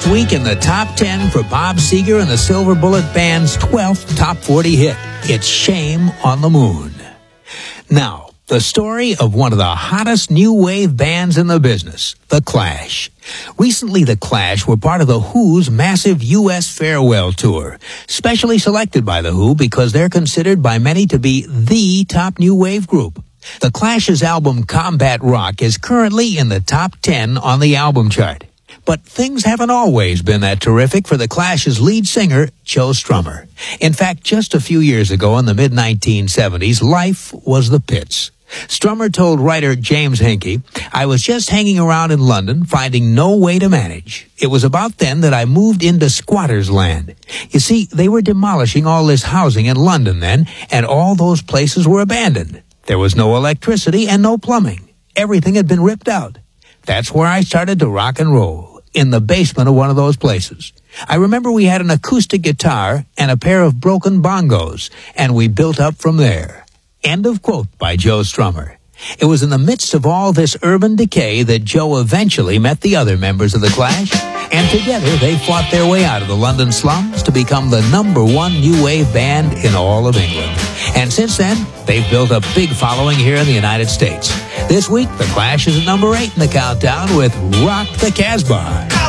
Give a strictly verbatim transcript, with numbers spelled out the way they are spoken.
week in the top ten for Bob Seger and the Silver Bullet Band's twelfth top forty hit. It's Shame on the Moon. Now, the story of one of the hottest new wave bands in the business, The Clash. Recently, The Clash were part of The Who's massive U S farewell tour, specially selected by The Who because they're considered by many to be the top new wave group. The Clash's album Combat Rock is currently in the top ten on the album chart. But things haven't always been that terrific for The Clash's lead singer, Joe Strummer. In fact, just a few years ago in the mid nineteen seventies, life was the pits. Strummer told writer James Hinkey, "I was just hanging around in London, finding no way to manage. It was about then that I moved into squatters' land. You see, they were demolishing all this housing in London then, and all those places were abandoned. There was no electricity and no plumbing. Everything had been ripped out. That's where I started to rock and roll, in the basement of one of those places. I remember we had an acoustic guitar and a pair of broken bongos, and we built up from there." End of quote by Joe Strummer. It was in the midst of all this urban decay that Joe eventually met the other members of The Clash, and together they fought their way out of the London slums to become the number one new wave band in all of England. And since then, they've built a big following here in the United States. This week, The Clash is at number eight in the countdown with Rock the Casbah.